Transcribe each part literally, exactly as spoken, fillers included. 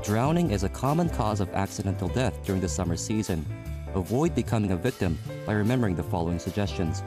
Drowning is a common cause of accidental death during the summer season. Avoid becoming a victim by remembering the following suggestions.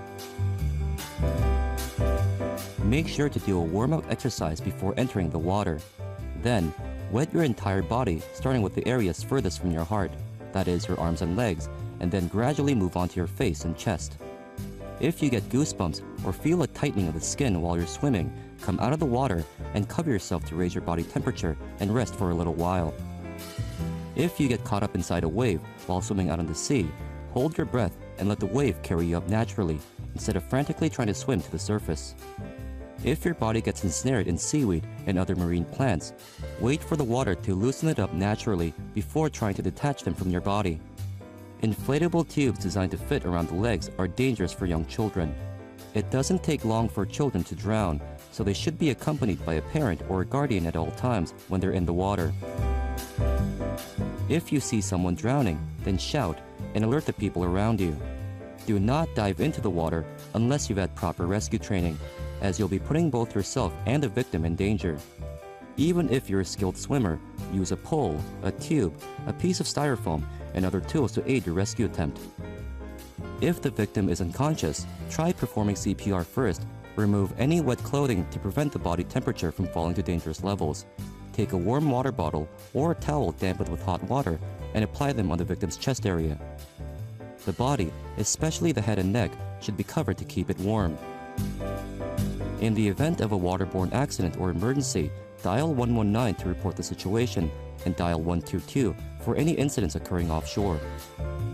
Make sure to do a warm-up exercise before entering the water. Then, wet your entire body, starting with the areas furthest from your heart, that is, your arms and legs, and then gradually move on to your face and chest. If you get goosebumps or feel a tightening of the skin while you're swimming, come out of the water and cover yourself to raise your body temperature and rest for a little while. If you get caught up inside a wave while swimming out on the sea, hold your breath and let the wave carry you up naturally, instead of frantically trying to swim to the surface. If your body gets ensnared in seaweed and other marine plants, wait for the water to loosen it up naturally before trying to detach them from your body. Inflatable tubes designed to fit around the legs are dangerous for young children. It doesn't take long for children to drown, so they should be accompanied by a parent or a guardian at all times when they're in the water. If you see someone drowning, then shout and alert the people around you. Do not dive into the water unless you've had proper rescue training, as you'll be putting both yourself and the victim in danger. Even if you're a skilled swimmer, use a pole, a tube, a piece of styrofoam, and other tools to aid your rescue attempt. If the victim is unconscious, try performing C P R first. Remove any wet clothing to prevent the body temperature from falling to dangerous levels. Take a warm water bottle or a towel dampened with hot water and apply them on the victim's chest area. The body, especially the head and neck, should be covered to keep it warm. In the event of a waterborne accident or emergency, dial one one nine to report the situation and dial one two two for any incidents occurring offshore.